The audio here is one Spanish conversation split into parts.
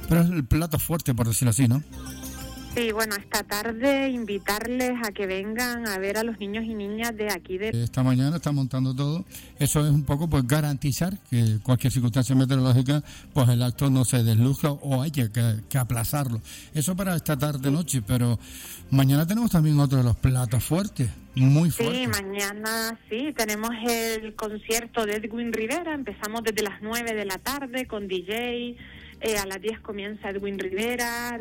Pero es el plato fuerte, por decirlo así, ¿no? Sí, bueno, esta tarde invitarles a que vengan a ver a los niños y niñas de aquí de... Esta mañana está montando todo. Eso es un poco pues garantizar que cualquier circunstancia meteorológica, pues el acto no se desluja o haya que aplazarlo. Eso para esta tarde-noche, pero mañana tenemos también otro de los platos fuertes, muy fuertes. Sí, mañana sí, tenemos el concierto de Edwin Rivera. Empezamos desde las 9 de la tarde con DJ. A las 10 comienza Edwin Rivera,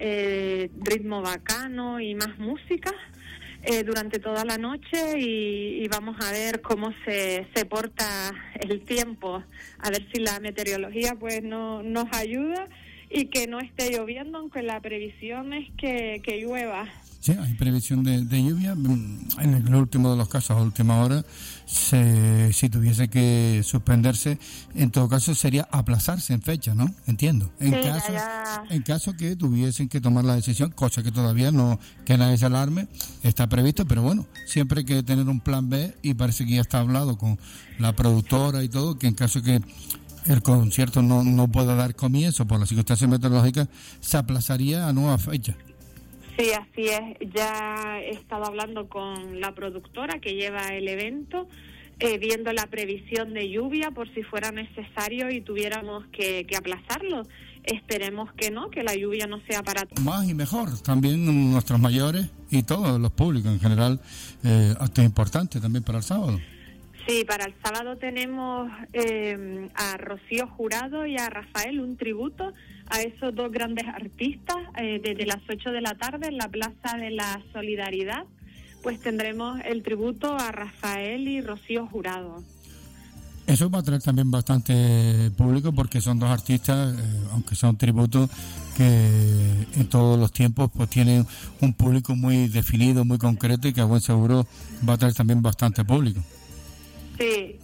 ritmo bacano y más música durante toda la noche y vamos a ver cómo se porta el tiempo, a ver si la meteorología pues nos ayuda y que no esté lloviendo, aunque la previsión es que llueva. Sí, hay previsión de lluvia. En el último de los casos, a última hora, si tuviese que suspenderse, en todo caso sería aplazarse en fecha, ¿no? Entiendo. En caso que tuviesen que tomar la decisión, cosa que todavía no, que nadie se alarme, está previsto, pero bueno, siempre hay que tener un plan B y parece que ya está hablado con la productora y todo, que en caso que el concierto no pueda dar comienzo por las circunstancias meteorológicas, se aplazaría a nueva fecha. Sí, así es. Ya he estado hablando con la productora que lleva el evento, viendo la previsión de lluvia por si fuera necesario y tuviéramos que aplazarlo. Esperemos que no, que la lluvia no sea para... Más y mejor. También nuestros mayores y todos los públicos en general, acto importante también para el sábado. Sí, para el sábado tenemos a Rocío Jurado y a Rafael, un tributo a esos dos grandes artistas. Desde las 8 de la tarde en la Plaza de la Solidaridad, pues tendremos el tributo a Rafael y Rocío Jurado. Eso va a traer también bastante público porque son dos artistas, aunque son tributos, que en todos los tiempos pues tienen un público muy definido, muy concreto y que a buen seguro va a traer también bastante público. Sí.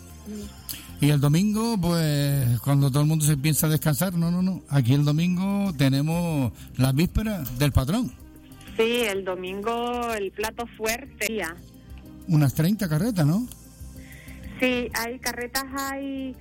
Y el domingo, pues, cuando todo el mundo se piensa descansar, no. Aquí el domingo tenemos la víspera del patrón. Sí, el domingo el plato fuerte. Unas 30 carretas, ¿no? Sí, hay carretas, hay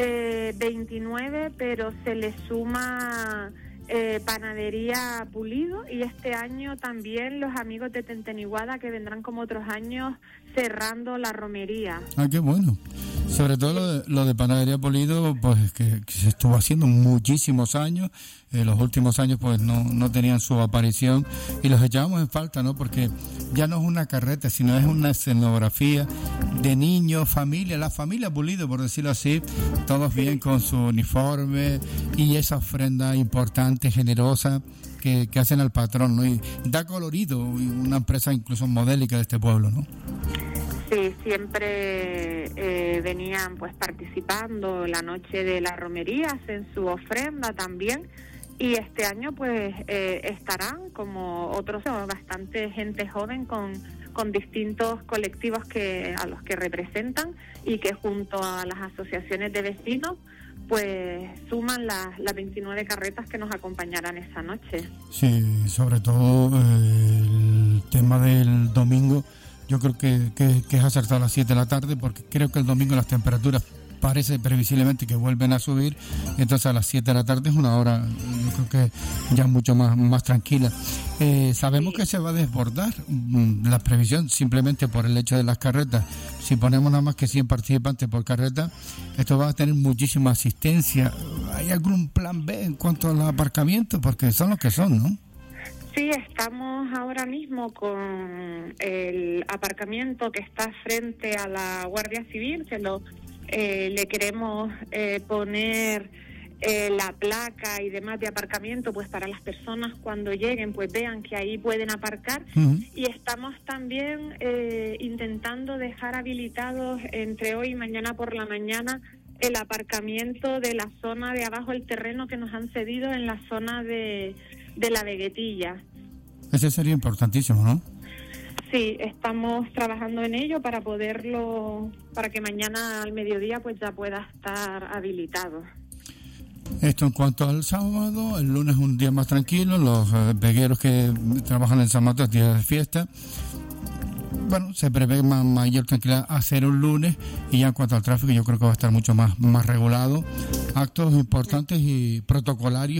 29, pero se le suma Panadería Pulido y este año también los amigos de Tenteniguada que vendrán como otros años cerrando la romería. Ah, qué bueno. Sobre todo lo de Panadería Pulido, pues que se estuvo haciendo muchísimos años. Los últimos años pues no tenían su aparición y los echábamos en falta, ¿no? Porque ya no es una carreta, sino es una escenografía de niños, familia, la familia Pulido, por decirlo así, todos bien con su uniforme y esa ofrenda importante, generosa que hacen al patrón, ¿no? Y da colorido, una empresa incluso modélica de este pueblo, ¿no? Sí, siempre venían pues participando la noche de las romerías en su ofrenda también y este año pues estarán como otros, bastante gente joven con distintos colectivos a los que representan y que junto a las asociaciones de vecinos pues suman las 29 carretas que nos acompañarán esa noche. Sí, sobre todo el tema del domingo. Yo creo que es acertado a las 7 de la tarde porque creo que el domingo las temperaturas parece previsiblemente que vuelven a subir. Entonces a las 7 de la tarde es una hora, yo creo que ya mucho más tranquila. Sabemos que se va a desbordar la previsión simplemente por el hecho de las carretas. Si ponemos nada más que 100 participantes por carreta, esto va a tener muchísima asistencia. ¿Hay algún plan B en cuanto al aparcamiento? Porque son los que son, ¿no? Sí, estamos ahora mismo con el aparcamiento que está frente a la Guardia Civil, que le queremos poner la placa y demás de aparcamiento, pues para las personas cuando lleguen, pues vean que ahí pueden aparcar. Uh-huh. Y estamos también intentando dejar habilitados entre hoy y mañana por la mañana el aparcamiento de la zona de abajo del terreno que nos han cedido en la zona de la Veguetilla. Ese sería importantísimo, ¿no? Sí, estamos trabajando en ello para que mañana al mediodía pues ya pueda estar habilitado. Esto en cuanto al sábado, el lunes es un día más tranquilo, los vegueros que trabajan en San Mateo, día de fiesta. Bueno, se prevé mayor tranquilidad hacer un lunes y ya en cuanto al tráfico yo creo que va a estar mucho más regulado. Actos importantes y protocolarios